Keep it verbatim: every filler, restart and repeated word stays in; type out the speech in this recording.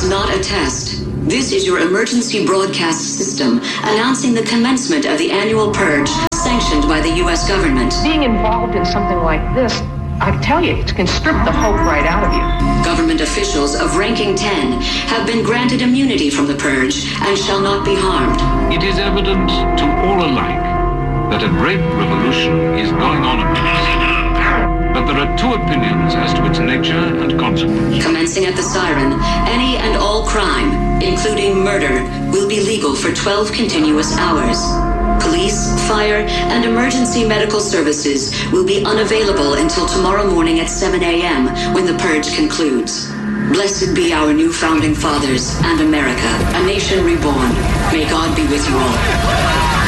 is not a test. This is your emergency broadcast system announcing the commencement of the annual purge sanctioned by the U S government. Being involved in something like this, I tell you, it can strip the hope right out of you. Government officials of ranking ten have been granted immunity from the purge and shall not be harmed. It is evident to all alike that a great revolution is going on among us. But there are two opinions as to its nature and consequence. Commencing at the siren, any and all crime, including murder, will be legal for twelve continuous hours. Police, fire, and emergency medical services will be unavailable until tomorrow morning at seven a.m. when the purge concludes. Blessed be our new founding fathers and America, a nation reborn. May God be with you all.